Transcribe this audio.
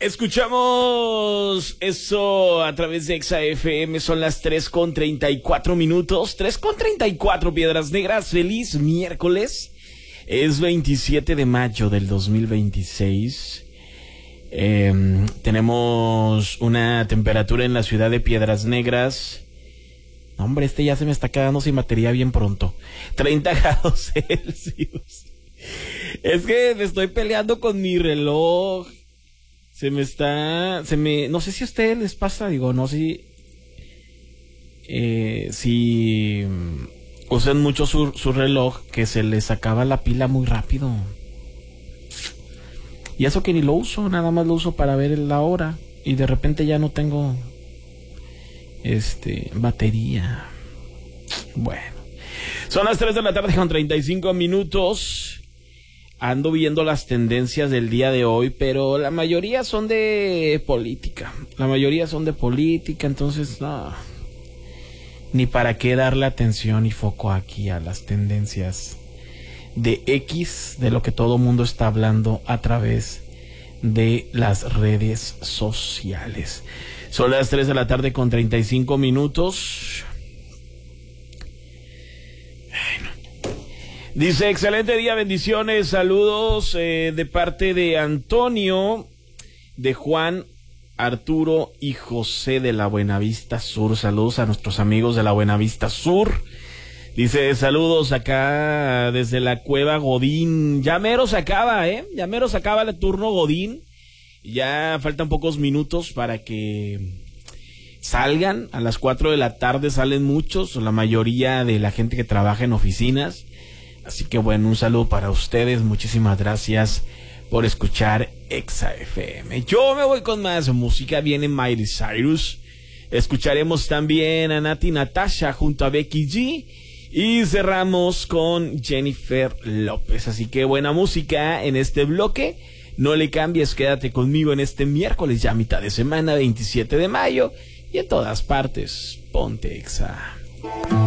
Escuchamos eso a través de Exa FM. Son las 3:34. 3:34, Piedras Negras. Feliz miércoles. Es 27 de mayo del 2026. Tenemos una temperatura en la ciudad de Piedras Negras. Hombre, ya se me está quedando sin batería bien pronto. 30 grados Celsius. Es que me estoy peleando con mi reloj. No sé si a ustedes les pasa, no sé si usan mucho su reloj, que se les acaba la pila muy rápido. Y eso que ni lo uso, nada más lo uso para ver la hora. Y de repente ya no tengo batería. Bueno, son las 3 de la tarde con 35 minutos. Ando viendo las tendencias del día de hoy, pero la mayoría son de política. Entonces no, ni para qué darle atención y foco aquí a las tendencias de X, de lo que todo mundo está hablando a través de las redes sociales. Son las 3 de la tarde con 35 minutos. Dice, excelente día, bendiciones, saludos de parte de Antonio, de Juan, Arturo y José de la Buenavista Sur. Saludos a nuestros amigos de la Buenavista Sur. Dice, saludos acá desde la Cueva Godín. Ya mero se acaba, ya mero se acaba el turno Godín. Ya faltan pocos minutos para que salgan. A las 4 de la tarde salen muchos, la mayoría de la gente que trabaja en oficinas. Así que bueno, un saludo para ustedes. Muchísimas gracias por escuchar Exa FM. Yo me voy con más música. Viene Miley Cyrus. Escucharemos también a Nati Natasha junto a Becky G. Y cerramos con Jennifer López. Así que buena música en este bloque. No le cambies, quédate conmigo en este miércoles, ya mitad de semana, 27 de mayo. Y en todas partes, ponte Exa.